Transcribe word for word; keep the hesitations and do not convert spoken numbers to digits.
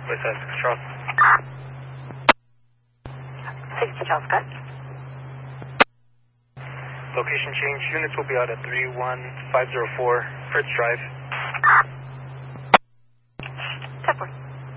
West side, Charles. sixty Charles, got. Location change. Units will be out at three one five zero four Fritz Drive. ten four.